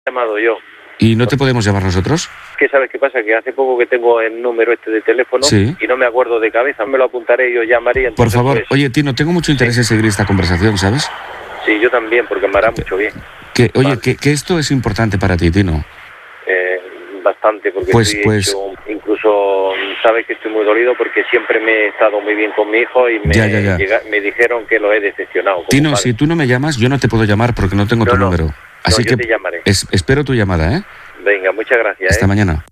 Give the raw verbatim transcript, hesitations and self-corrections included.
He llamado yo. ¿Y no te podemos llamar nosotros? ¿Qué sabes qué pasa? Que hace poco que tengo el número este de teléfono Sí. y no me acuerdo de cabeza. Me lo apuntaré y yo llamaré. Por Entonces, favor, pues, oye, Tino, tengo mucho interés en seguir esta conversación, ¿sabes? sí, yo también, porque me hará mucho bien. Que, oye, Vale. que, que esto es importante para ti, Tino. Eh, bastante, porque Pues- estoy pues- hecho, incluso sabes que estoy muy dolido porque siempre me he estado muy bien con mi hijo y me, Ya, ya, ya. llega- me dijeron que lo he decepcionado. como Tino, padre. si tú no me llamas, yo no te puedo llamar porque no tengo No, tu no. número. No, Así yo que te llamaré. es- espero tu llamada, ¿eh? Venga, muchas gracias. Hasta ¿eh? mañana.